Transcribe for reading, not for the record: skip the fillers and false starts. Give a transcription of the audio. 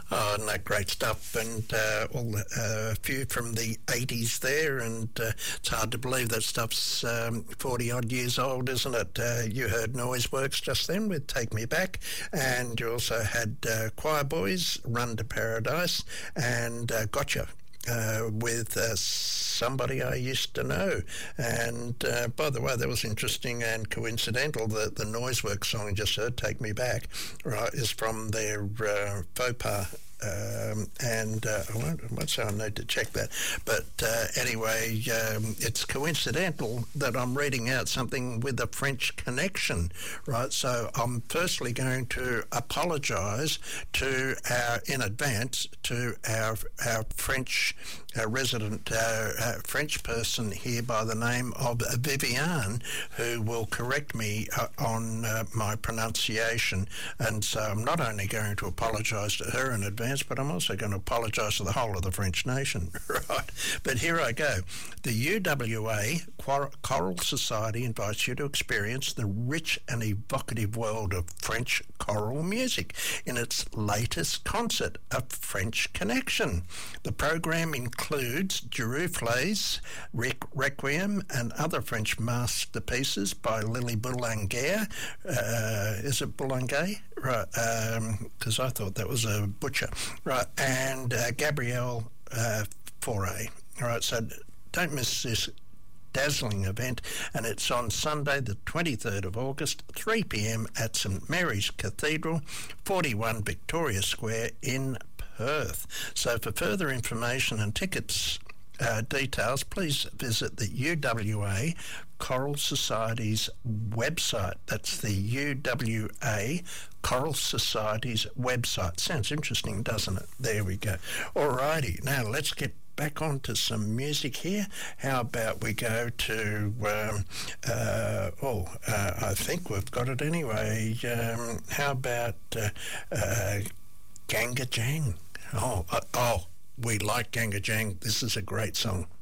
Oh, no, great stuff, and a few from the 80s there, and it's hard to believe that stuff's 40 odd years old, isn't it? You heard Noiseworks just then with Take Me Back, and you also had Choir Boys, Run to Paradise, and Gotcha. With Somebody I Used to Know. And by the way, that was interesting and coincidental that the Noiseworks song you just heard, Take Me Back, right, is from their faux pas. And I won't say I need to check that, but anyway, it's coincidental that I'm reading out something with a French connection, right? So I'm firstly going to apologise in advance to our French resident French person here by the name of Viviane, who will correct me on my pronunciation. And so I'm not only going to apologise to her in advance, but I'm also going to apologise to the whole of the French nation, right? But here I go. The UWA Choral Society invites you to experience the rich and evocative world of French choral music in its latest concert, A French Connection. The program includes Duruflé's Requiem and other French masterpieces by Lily Boulanger. Is it Boulanger? Right, because I thought that was a butcher. Right, and Gabrielle Fauré. Right, so don't miss this dazzling event, and it's on Sunday the 23rd of August, 3 p.m. at St Mary's Cathedral, 41 Victoria Square in Perth. So for further information and tickets details, please visit the UWA Choral Society's website. That's the UWA Choral Society's website. Sounds interesting, doesn't it? There we go. Alrighty, now let's get back onto some music here. How about we go to, I think we've got it anyway. How about Ganga Jang? We like Ganga Jang. This is a great song.